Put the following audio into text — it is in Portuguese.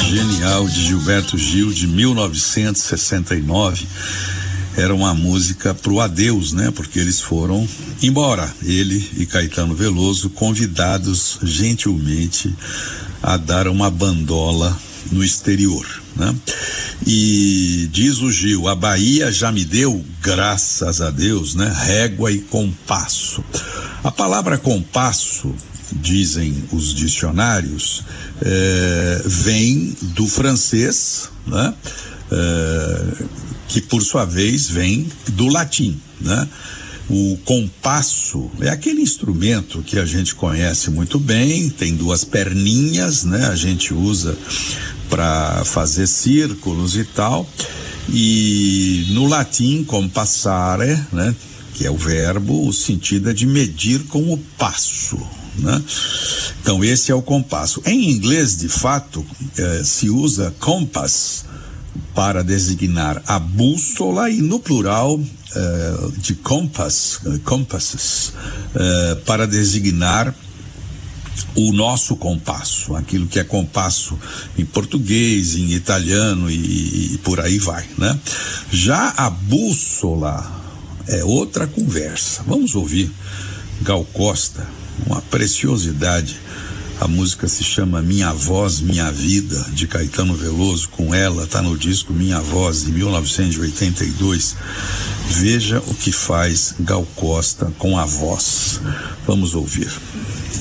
Genial, de Gilberto Gil, de 1969. Era uma música pro adeus, né? Porque eles foram embora, ele e Caetano Veloso, convidados gentilmente a dar uma bandola no exterior, né? E diz o Gil: a Bahia já me deu, graças a Deus, né? Régua e compasso. A palavra compasso, dizem os dicionários, vem do francês, né? Que por sua vez vem do latim, né? O compasso é aquele instrumento que a gente conhece muito bem, tem duas perninhas, né? A gente usa para fazer círculos e tal. E no latim, compassare, né? Que é o verbo, o sentido é de medir com o passo, né? Então esse é o compasso. Em inglês, de fato, se usa compass para designar a bússola e no plural de compasses, para designar o nosso compasso, aquilo que é compasso em português, em italiano e por aí vai, né? Já a bússola é outra conversa. Vamos ouvir Gal Costa, uma preciosidade. A música se chama Minha Voz, Minha Vida, de Caetano Veloso. Com ela, tá no disco Minha Voz, de 1982. Veja o que faz Gal Costa com a voz. Vamos ouvir.